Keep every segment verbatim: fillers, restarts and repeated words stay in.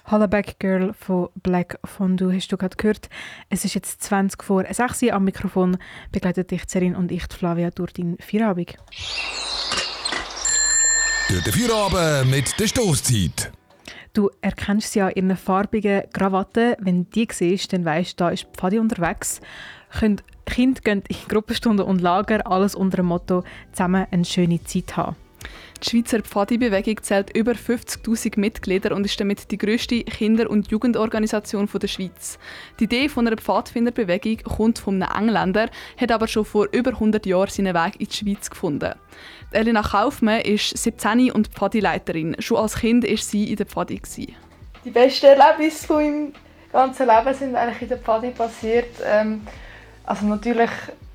Hollaback Girl von Black Fondue hast du gerade gehört. Es ist jetzt zwanzig vor sechs Uhr am Mikrofon. Begleitet dich Cerin und ich, Flavia, durch deinen Feierabend. Durch den Feierabend mit der Stosszeit. Du erkennst sie an ihren farbigen Krawatten. Wenn du die siehst, dann weisst du, da ist Pfadi unterwegs. Kinder gehen in Gruppenstunden und Lager, alles unter dem Motto «Zusammen eine schöne Zeit haben». Die Schweizer Pfadi-Bewegung zählt über fünfzigtausend Mitglieder und ist damit die grösste Kinder- und Jugendorganisation der Schweiz. Die Idee von einer Pfadfinderbewegung kommt von einem Engländer, hat aber schon vor über hundert Jahren seinen Weg in die Schweiz gefunden. Elena Kaufmann ist siebzehn und Pfadileiterin. Schon als Kind war sie in der Pfadi. Die besten Erlebnisse von meinem ganzen Leben sind eigentlich in der Pfadi passiert. Ähm, also natürlich,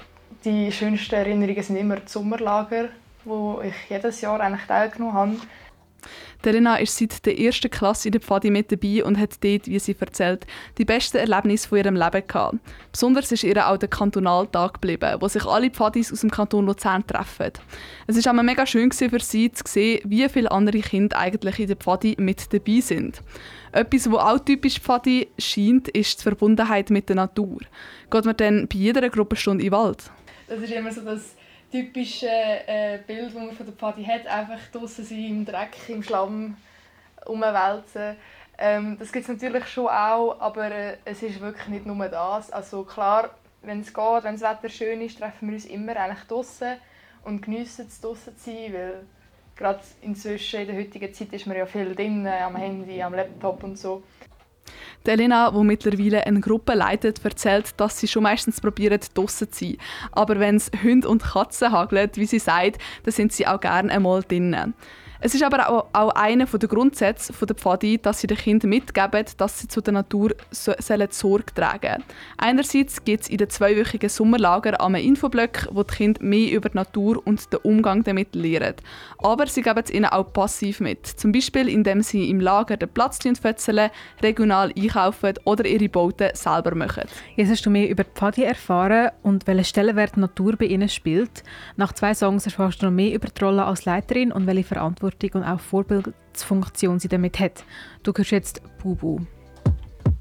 die schönsten Erinnerungen sind immer die Sommerlager, wo ich jedes Jahr eigentlich teilgenommen habe. Elena ist seit der ersten Klasse in der Pfadi mit dabei und hat dort, wie sie erzählt, die besten Erlebnisse von ihrem Leben gehabt. Besonders ist ihr auch der Kantonaltag geblieben, wo sich alle Pfadis aus dem Kanton Luzern treffen. Es war auch mega schön für sie zu sehen, wie viele andere Kinder eigentlich in der Pfadi mit dabei sind. Etwas, was auch typisch Pfadi scheint, ist die Verbundenheit mit der Natur. Geht man dann bei jeder Gruppenstunde in den Wald? Das ist immer so das typische äh, Bild, das man von der Pfadi hat, einfach draussen sein, im Dreck, im Schlamm rumwälzen. Ähm, das gibt es natürlich schon auch, aber äh, es ist wirklich nicht nur das. Also klar, wenn es geht, wenn das Wetter schön ist, treffen wir uns immer eigentlich draussen und geniessen es, draussen zu sein, weil gerade inzwischen, in der heutigen Zeit, ist man ja viel drin, am Handy, am Laptop und so. Die Elena, die mittlerweile eine Gruppe leitet, erzählt, dass sie schon meistens probieren, draussen zu sein. Aber wenn es Hunde und Katzen hagelt, wie sie sagt, dann sind sie auch gerne einmal drinnen. Es ist aber auch, auch einer der Grundsätze der Pfadi, dass sie den Kindern mitgeben, dass sie zu der Natur so, Sorge tragen sollen. Einerseits gibt es in den zweiwöchigen Sommerlager einen Infoblöcke, wo die Kinder mehr über die Natur und den Umgang damit lernen. Aber sie geben es ihnen auch passiv mit. Zum Beispiel, indem sie im Lager den Platz fötzeln, regional einkaufen oder ihre Bauten selber machen. Jetzt hast du mehr über die Pfadi erfahren und welchen Stellenwert die Natur bei ihnen spielt. Nach zwei Songs erfährst du noch mehr über die Rolle als Leiterin und welche Verantwortung und auch Vorbildfunktion sie damit hat. Du hörst jetzt «Bubu».